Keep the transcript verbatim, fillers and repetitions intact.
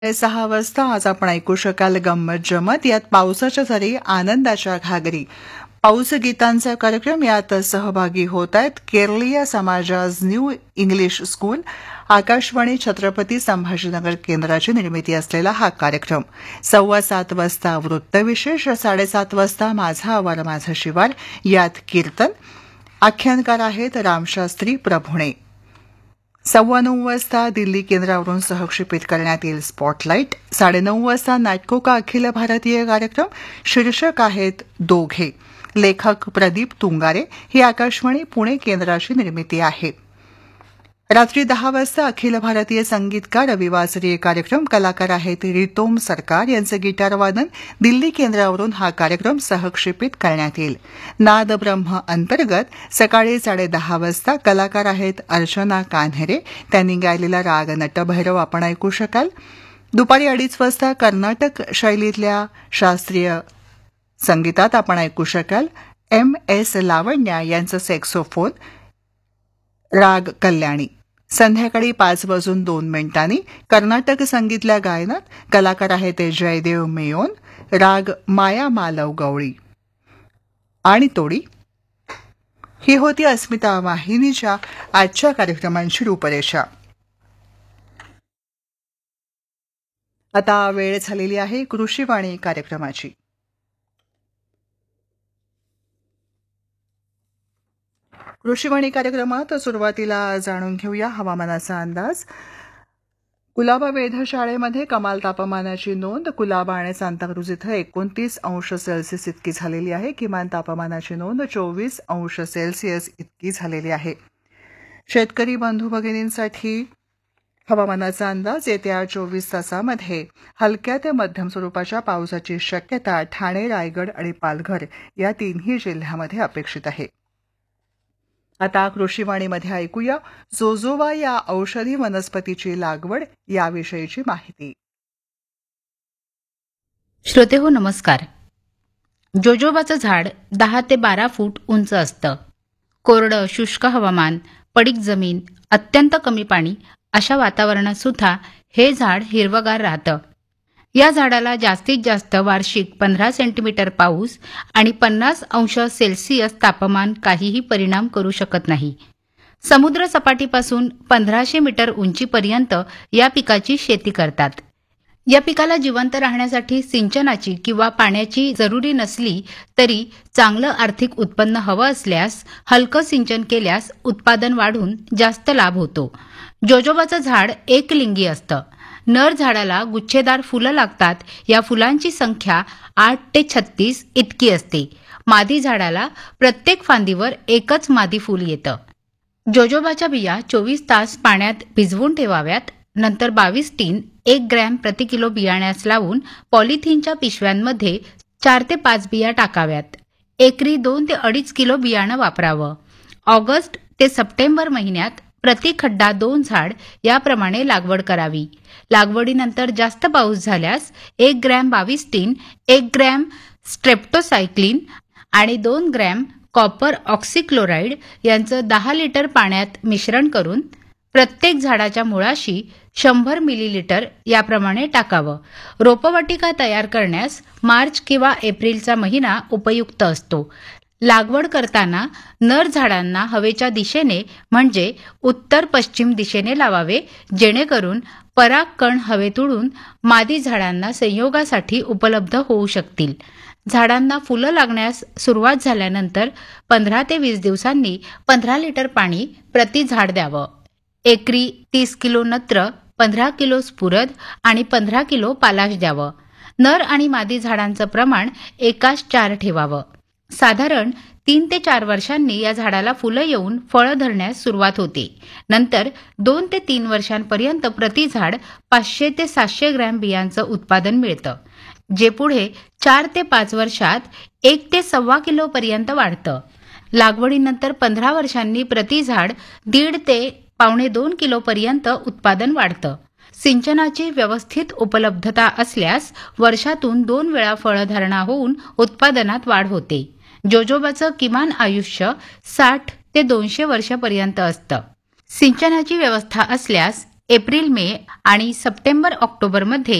सहा वाजता आज आपण ऐकू शकाल गंमत जमत. यात पावसाच्या सरी आनंदाच्या घागरी पाऊस गीतांचा कार्यक्रम. यात सहभागी होत आहेत केरळीय समाजाज new English school. Akashvani Chhatrapati Sambhajinagar केंद्राची निर्मिती असलेला हा कार्यक्रम. सव्वा सात वाजता वृत्तविशेष, साडेसात वाजता माझा आवार माझा शिवार. यात कीर्तन. आख्यानकार आहेत रामशास्त्री प्रभुणे. सव्वा नऊ वाजता दिल्ली केंद्रावरून सहक्षेपित करण्यात येईल स्पॉटलाईट. साडेनऊ वाजता नाटको का अखिल भारतीय कार्यक्रम. शीर्षक आहेत दोघे. लेखक प्रदीप तुंगारे. ही आकाशवाणी पुणे केंद्राची निर्मिती आहे. रात्री दहा वाजता अखिल भारतीय संगीतकार रविवासरीय कार्यक्रम. कलाकार आहेत रितोम सरकार यांचं गिटार वादन. दिल्ली केंद्रावरून हा कार्यक्रम सहक्षेपित करण्यात येईल. नाद ब्रह्म अंतर्गत सकाळी साडेदहा वाजता कलाकार आहेत अर्चना कान्हेरे. त्यांनी गायलेला राग नटभैरव आपण ऐकू शकाल. दुपारी अडीच वाजता कर्नाटक शैलीतल्या शास्त्रीय संगीतात आपण ऐकू शकाल एम एस लावण्या यांचं सॅक्सोफोन राग कल्याणी. संध्याकाळी पाच वाजून दोन मिनिटांनी कर्नाटक संगीतल्या गायनात कलाकार आहेत जयदेव मेयोन. राग माया मालव गवळी आणि तोडी. ही होती अस्मिता वाहिनीच्या आजच्या कार्यक्रमांची रूपरेषा. आता वेळ झालेली आहे कृषीवाणी कार्यक्रमाची. कृषीवाणी कार्यक्रमात सुरुवातीला जाणून घेऊया हवामानाचा अंदाज. कुलाबा वेधशाळेमध्ये कमाल तापमानाची नोंद. कुलाबा आणि सांताक्रुज इथं एकोणतीस अंश सेल्सिअस इतकी झालेली आहे. किमान तापमानाची नोंद चोवीस अंश सेल्सिअस इतकी झालेली आहे. शेतकरी बंधू भगिनींसाठी हवामानाचा अंदाज. येत्या चोवीस तासामध्ये हलक्या ते मध्यम स्वरूपाच्या पावसाची शक्यता ठाणे, रायगड आणि पालघर या तीनही जिल्ह्यामध्ये अपेक्षित आहे. आता कृषीवाणीमध्ये ऐकूया जोजोबा या औषधी वनस्पतीची लागवड याविषयीची माहिती. श्रोते हो नमस्कार. जोजोबाचं झाड दहा ते बारा फूट उंच असतं. कोरडं शुष्क हवामान, पडीक जमीन, अत्यंत कमी पाणी अशा वातावरणात सुद्धा हे झाड हिरवगार राहतं. या झाडाला जास्तीत जास्त वार्षिक पंधरा सेंटीमीटर पाऊस आणि पन्नास अंश सेल्सिअस तापमान काहीही परिणाम करू शकत नाही. समुद्र सपाटीपासून पंधराशे मीटर उंचीपर्यंत या पिकाची शेती करतात. या पिकाला जिवंत राहण्यासाठी सिंचनाची किंवा पाण्याची जरुरी नसली तरी चांगलं आर्थिक उत्पन्न हवं असल्यास हलकं सिंचन केल्यास उत्पादन वाढून जास्त लाभ होतो. जोजोबाचं झाड एकलिंगी असतं. नर झाडाला गुच्छेदार फुलं लागतात. या फुलांची संख्या आठ ते छत्तीस इतकी असते. मादी झाडाला प्रत्येक फांदीवर एकच मादी फूल येतं. जोजोबाच्या बिया चोवीस तास पाण्यात भिजवून ठेवाव्यात. नंतर बावीस टीन एक ग्रॅम प्रति किलो बियाण्यास लावून पॉलिथिनच्या पिशव्यांमध्ये चार ते पाच बिया टाकाव्यात. एकरी दोन ते अडीच किलो बियाणं वापरावं. ऑगस्ट ते सप्टेंबर महिन्यात प्रति खड्डा दोन झाड याप्रमाणे लागवड करावी. लागवडीनंतर जास्त पाऊस झाल्यास एक ग्रॅम बावीस टीन, एक ग्रॅम स्ट्रेप्टोसायक्लिन आणि दोन ग्रॅम कॉपर ऑक्सिक्लोराईड यांचं दहा लिटर पाण्यात मिश्रण करून प्रत्येक झाडाच्या मुळाशी शंभर मिलीलिटर याप्रमाणे टाकावं. रोपवाटिका तयार करण्यास मार्च किंवा एप्रिलचा महिना उपयुक्त असतो. लागवड करताना नर झाडांना हवेच्या दिशेने म्हणजे उत्तर पश्चिम दिशेने लावावे, जेणेकरून परागकण हवेत उडून मादी झाडांना संयोगासाठी उपलब्ध होऊ शकतील. झाडांना फुलं लागण्यास सुरुवात झाल्यानंतर पंधरा ते वीस दिवसांनी पंधरा लिटर पाणी प्रति झाड द्यावं. एकरी तीस किलो नत्र, पंधरा किलो स्फुरद आणि पंधरा किलो पालाश द्यावं. नर आणि मादी झाडांचं प्रमाण एकास चार ठेवावं. साधारण तीन ते चार वर्षांनी या झाडाला फुलं येऊन फळं धरण्यास सुरुवात होते. नंतर दोन ते तीन वर्षांपर्यंत प्रति झाड पाचशे ते सातशे ग्रॅम बियांचं उत्पादन मिळतं, जे पुढे चार ते पाच वर्षात एक ते सव्वा किलो पर्यंत वाढतं. लागवडीनंतर पंधरा वर्षांनी प्रति झाड दीड ते पावणे दोन किलो पर्यंत उत्पादन वाढतं. सिंचनाची व्यवस्थित उपलब्धता असल्यास वर्षातून दोन वेळा फळधारणा होऊन उत्पादनात वाढ होते. जोजोबाचं किमान आयुष्य साठ ते दोनशे वर्षापर्यंत असतं. सिंचनाची व्यवस्था असल्यास एप्रिल मे आणि सप्टेंबर ऑक्टोबरमध्ये